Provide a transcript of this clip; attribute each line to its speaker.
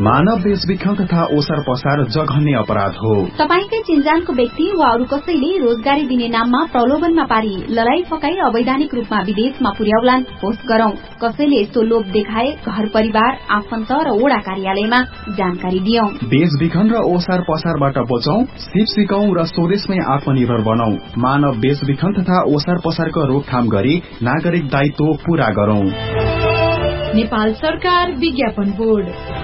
Speaker 1: मानव बेचबिखन तथा ओसार पसार जघन्य अपराध हो।
Speaker 2: तपाईकै चिन्जानको व्यक्ति वा अरू कसैले रोजगारी दिने नाममा प्रलोभनमा पारी लडाई फकाई अवैधानिक रूपमा विदेशमा पुर्याउलान् होस् गरौं। कसैले यस्तो लोभ देखाए घर परिवार आफन्त र वडा कार्यालयमा जानकारी दियौं।
Speaker 1: बेचबिखन र ओसार पसारबाट बचौं, सिप सिकौं र स्वदेशमै आत्मनिर्भर बनौं। मानव बेचबिखन तथा ओसार पसारको रोकथाम गरी नागरिक दायित्व पूरा गरौं।
Speaker 3: नेपाल सरकार विज्ञापन बोर्ड।